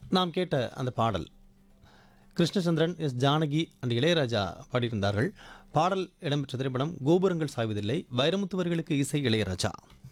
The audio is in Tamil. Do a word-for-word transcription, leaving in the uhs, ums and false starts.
நாம் கேட்ட அந்த பாடல் கிருஷ்ணச்சந்திரன், எஸ் ஜானகி அண்ட் இளையராஜா பாடியிருந்தார்கள். பாடல் இடம்பெற்ற திரைப்படம் கோபுரங்கள் சாய்வதில்லை. வைரமுத்து அவர்களுக்கு இசை இளையராஜா.